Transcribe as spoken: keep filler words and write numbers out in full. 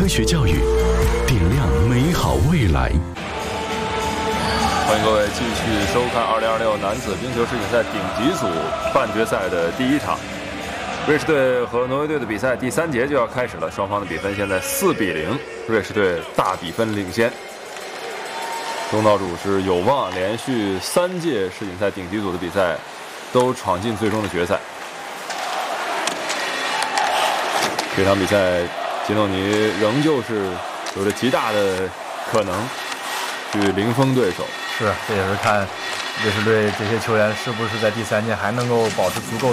科学教育，点亮美好未来。 欢迎各位继续收看二零二六男子冰球世锦赛顶级组半决赛的第一场，瑞士队和挪威队的比赛第三节就要开始了，双方的比分现在四比零，瑞士队大比分领先。东道主是有望连续三届世锦赛顶级组的比赛都闯进最终的决赛。这场比赛，吉诺尼仍旧是有着极大的可能去零封对手。 是，这也是看瑞士队这些球员是不是在第三届还能够保持足够